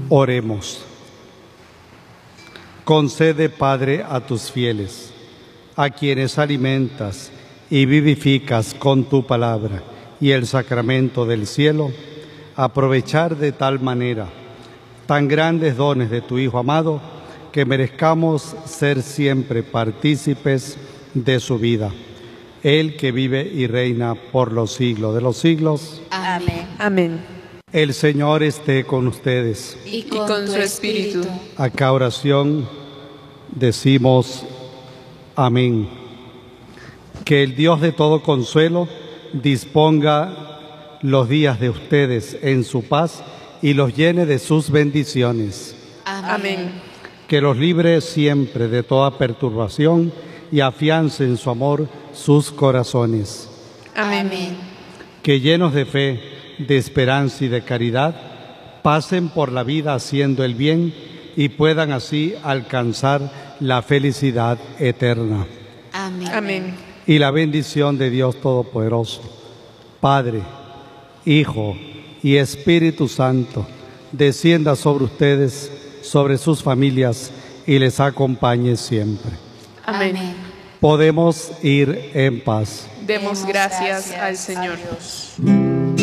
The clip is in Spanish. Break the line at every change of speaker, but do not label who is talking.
Oremos. Concede, Padre, a tus fieles, a quienes alimentas y vivificas con tu palabra y el sacramento del cielo, aprovechar de tal manera tan grandes dones de tu Hijo amado, que merezcamos ser siempre partícipes de su vida. Él que vive y reina por los siglos de los siglos.
Amén.
Amén.
El Señor esté con ustedes.
Y con su espíritu.
A cada oración decimos amén. Que el Dios de todo consuelo disponga los días de ustedes en su paz y los llene de sus bendiciones.
Amén.
Que los libre siempre de toda perturbación y afiance en su amor sus corazones.
Amén.
Que llenos de fe, de esperanza y de caridad, pasen por la vida haciendo el bien y puedan así alcanzar la felicidad eterna.
Amén.
Amén.
Y la bendición de Dios Todopoderoso, Padre, Hijo y Espíritu Santo, descienda sobre ustedes, sobre sus familias y les acompañe siempre.
Amén.
Podemos ir en paz.
Demos gracias al Señor.